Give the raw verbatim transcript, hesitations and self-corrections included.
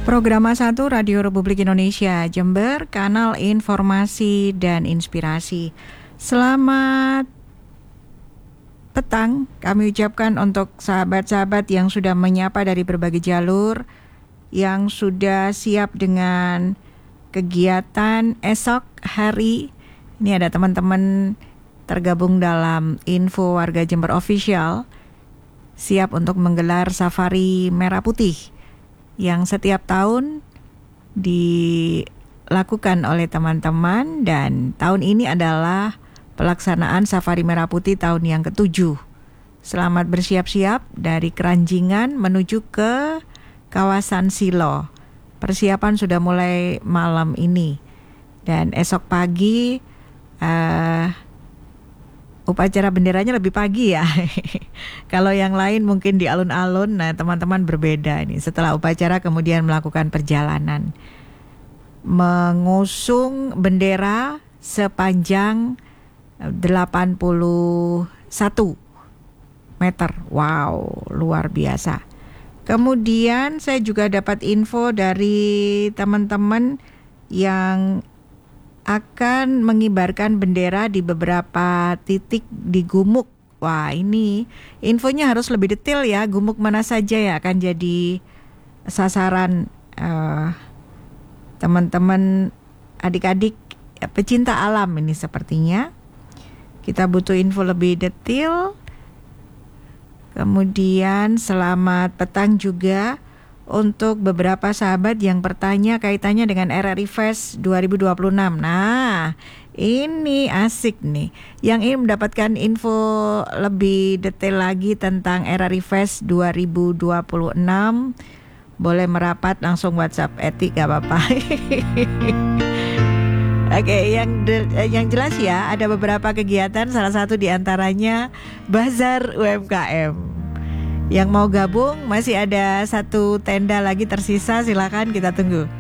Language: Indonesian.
Program satu Radio Republik Indonesia Jember, kanal informasi dan inspirasi. Selamat petang kami ucapkan untuk sahabat-sahabat yang sudah menyapa dari berbagai jalur, yang sudah siap dengan kegiatan esok hari. Ini ada teman-teman tergabung dalam Info Warga Jember Official, siap untuk menggelar safari merah putih yang setiap tahun dilakukan oleh teman-teman, dan tahun ini adalah pelaksanaan Safari Merah Putih tahun yang ketujuh. Selamat bersiap-siap dari Keranjingan menuju ke kawasan Silo. Persiapan sudah mulai malam ini, dan esok pagi uh, upacara benderanya lebih pagi ya. Kalau yang lain mungkin di alun-alun, nah teman-teman berbeda nih. Setelah upacara kemudian melakukan perjalanan mengusung bendera sepanjang delapan puluh satu meter. Wow, luar biasa. Kemudian saya juga dapat info dari teman-teman yang akan mengibarkan bendera di beberapa titik di Gumuk. Wah, ini infonya harus lebih detail ya. Gumuk mana saja ya akan jadi sasaran uh, teman-teman adik-adik pecinta alam ini sepertinya. Kita butuh info lebih detail. Kemudian selamat petang juga untuk beberapa sahabat yang bertanya kaitannya dengan R R I Fest dua ribu dua puluh enam. Nah, ini asik nih. Yang ingin mendapatkan info lebih detail lagi tentang R R I Fest dua ribu dua puluh enam, boleh merapat langsung WhatsApp Eti, gak apa-apa. Oke, yang de- yang jelas ya, ada beberapa kegiatan, salah satu diantaranya Bazar U M K M. Yang mau gabung masih ada satu tenda lagi tersisa, silakan kita tunggu.